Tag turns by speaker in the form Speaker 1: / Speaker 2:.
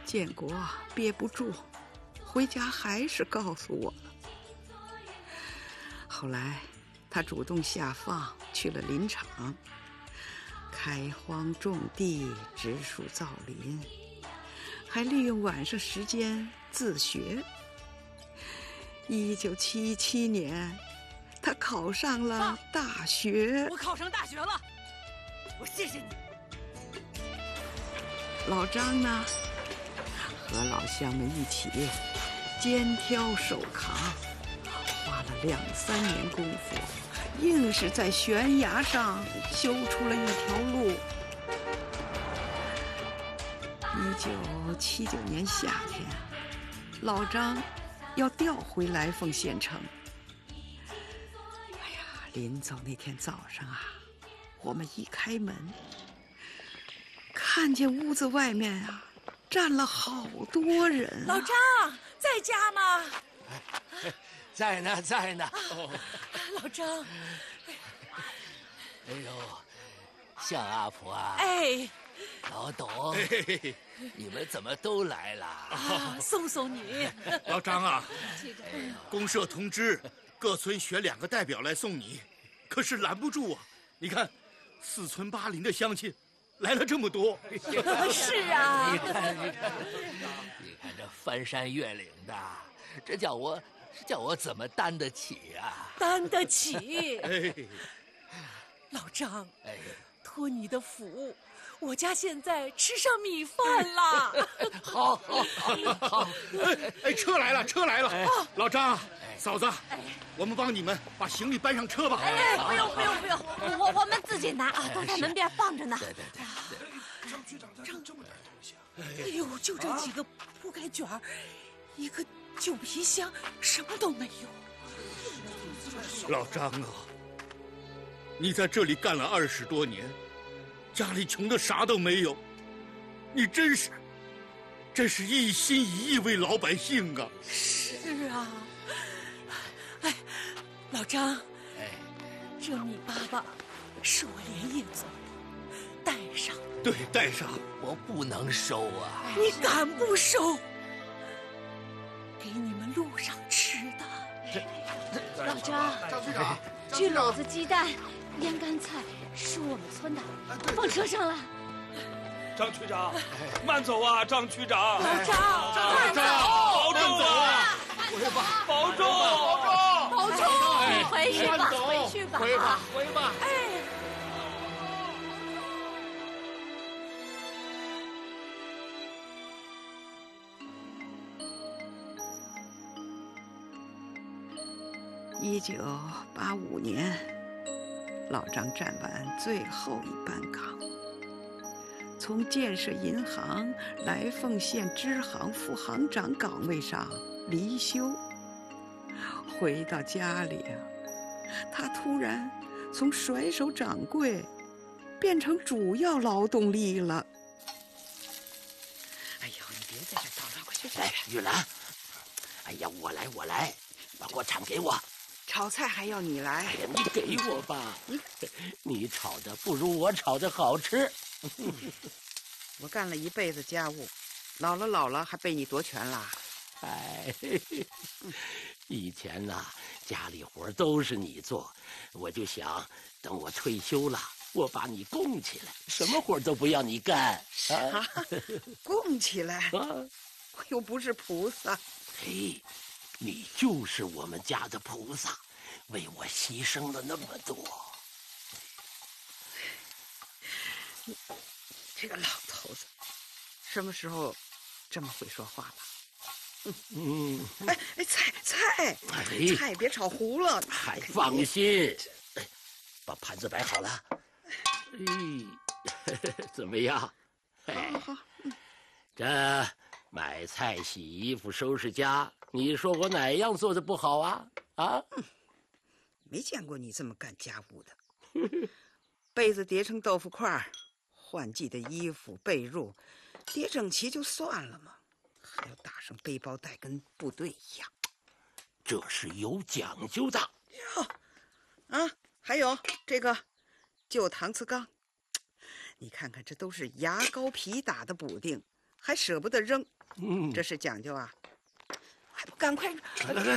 Speaker 1: 建国憋不住，回家还是告诉我了。后来他主动下放去了林场，开荒种地，植树造林，还利用晚上时间自学。1977年，他考上了大学。
Speaker 2: 我考上大学了，我谢谢你。
Speaker 1: 老张呢，和老乡们一起肩挑手扛，花了2、3年功夫，硬是在悬崖上修出了一条路。1979年夏天，老张要调回来凤县城。哎呀，临走那天早上啊，我们一开门，看见屋子外面啊站了好多人。
Speaker 2: 老张在家吗？
Speaker 3: 在呢，在呢。
Speaker 2: 老张，
Speaker 3: 哎呦，向阿婆啊！
Speaker 2: 哎，
Speaker 3: 老董，你们怎么都来了？
Speaker 2: 送送你。
Speaker 4: 老张啊，公社通知各村选2个代表来送你，可是拦不住啊！你看，4村8邻的乡亲来了这么多。
Speaker 2: 是啊，
Speaker 3: 你看这翻山越岭的，这叫我怎么担得起啊？
Speaker 2: 担得起。
Speaker 4: 哎，
Speaker 2: 老张，
Speaker 3: 哎，
Speaker 2: 托你的福，我家现在吃上米饭了。
Speaker 3: 好。
Speaker 4: 哎，车来了，车来了！老张，嫂子，我们帮你们把行李搬上车吧。
Speaker 5: 哎，不用，我们自己拿啊，都在门边放着呢。
Speaker 3: 对。
Speaker 4: 张局长这么大东西啊！
Speaker 2: 哎呦，就这几个铺盖卷儿，一个旧皮箱，什么都没有。
Speaker 4: 老张啊，你在这里干了20多年，家里穷的啥都没有，你真是一心一意为老百姓啊！
Speaker 2: 是啊，哎，老张，
Speaker 3: 哎，
Speaker 2: 这米粑粑是我连夜做的，带上。
Speaker 4: 对，带上。
Speaker 3: 我不能收啊！
Speaker 2: 你敢不收？给你们路上吃的。
Speaker 5: 老张，
Speaker 4: 张局长，
Speaker 5: 这篓子鸡蛋、腌干菜是我们村的，放车上了。
Speaker 6: 张区长，慢走啊，张区长。
Speaker 2: 老张，
Speaker 6: 慢走，保重啊！保重，
Speaker 5: 保重，你回去吧，回去吧，
Speaker 4: 回吧。
Speaker 2: 哎。
Speaker 1: 1985年，老张站完最后一班岗，从建设银行来凤县支行副行长岗位上离休。回到家里啊，他突然从甩手掌柜变成主要劳动力了。哎呦，你别在这捣乱，快去！
Speaker 3: 哎，玉兰，哎呀，我来，把锅铲给我。
Speaker 1: 炒菜还要你来？
Speaker 3: 哎呀，你给我吧，你炒的不如我炒的好吃。
Speaker 1: 我干了一辈子家务，老了还被你夺权了。
Speaker 3: 哎，以前呐，家里活都是你做，我就想等我退休了，我把你供起来，什么活都不要你干。
Speaker 1: 啊，供起来？
Speaker 3: 啊，
Speaker 1: 我又不是菩萨。
Speaker 3: 嘿，你就是我们家的菩萨，为我牺牲了那么多。
Speaker 1: 这个老头子，什么时候这么会说话了？菜别炒糊了。
Speaker 3: 还放心，把盘子摆好了。怎么样？
Speaker 1: 好。
Speaker 3: 这买菜、洗衣服、收拾家，你说我哪样做的不好啊？啊？
Speaker 1: 没见过你这么干家务的。被子叠成豆腐块，换季的衣服、被褥叠整齐就算了嘛，还要打上背包带，跟部队一样。
Speaker 3: 这是有讲究的。
Speaker 1: 还有这个旧搪瓷缸，你看看，这都是牙膏皮打的补丁，还舍不得扔， 这是讲究啊！
Speaker 2: 还不赶快！
Speaker 6: 来来来，